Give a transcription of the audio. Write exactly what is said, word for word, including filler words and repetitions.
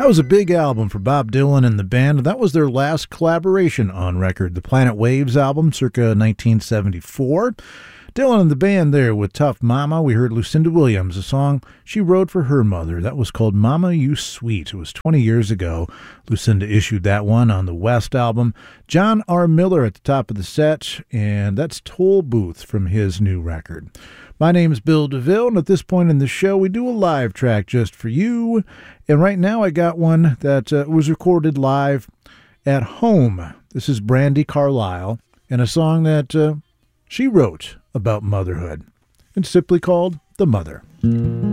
That was a big album for Bob Dylan and the band. That was their last collaboration on record, the Planet Waves album, circa nineteen seventy-four. Dylan and the band there with Tough Mama. We heard Lucinda Williams, a song she wrote for her mother. That was called Mama You Sweet. It was twenty years ago. Lucinda issued that one on the West album. John R. Miller at the top of the set, and that's Toll Booth from his new record. My name is Bill DeVille, and at this point in the show, we do a live track just for you. And right now I got one that uh, was recorded live at home. This is Brandi Carlile, and a song that uh, she wrote about motherhood. It's simply called The Mother.